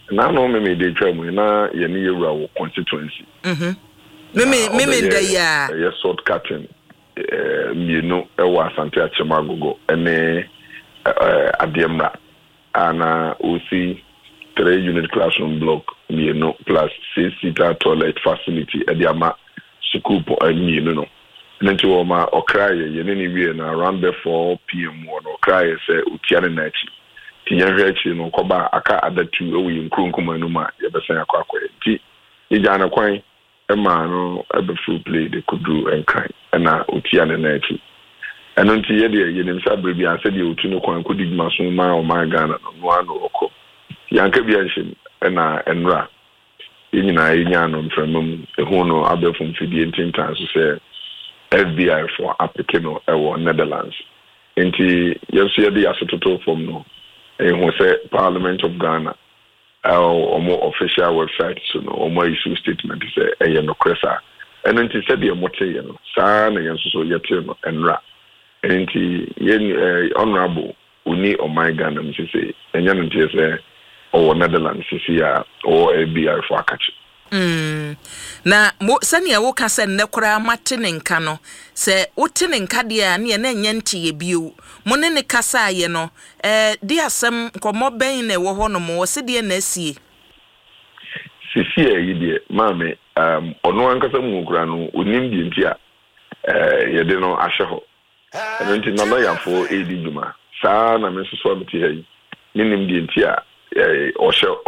na no me dey twa mu na ye ne yewura wo constituency me da ya ye sort captain mienu ewa Asante Achemagogo ene Ademra ana osi 3-unit classroom block mienu plus 6-seater toilet facility ediama school mienu no nti wo ma okraye ye ne wie na around 4 p.m. no okraye se utiane na chi tiyanhwe chi no koba aka adatu ewe nkronkoma no ma ye besan akwa ti ijana kwan ema no ebe full play de kudu enkan na utiane na chi eno nti ye de ye nim sa brebi anse de otu no kwan kudi maso ma o ma Ghana no ano oko yanka bia nhim na enra yenyina yenya no mframam ehu no abefum fidie ntintan so se FBI for applicant ewo Netherlands enti yeso ye de asototo form no ehu se Parliament of Ghana omo official website so no omo issue statement say eye no kresa eno nti se de mote ye no saa na yenso so yete no enra enti ye honorable uni o my Ghana msisi enya no nti se o Netherlands sisi ya o FBI for akachi na sani ya woka se nnekora matene nka no se wotene nka de a ne na nya ntie bio mo ne ne kasa ye no de asem komo ben na wo ho no mo se de na asie sisi yi de maame ono ankasa mu kura no onim de ntia ye de no ahye ho eno nti na lawyer for edi juma saa na me so so amti hayi nim de ntia o hye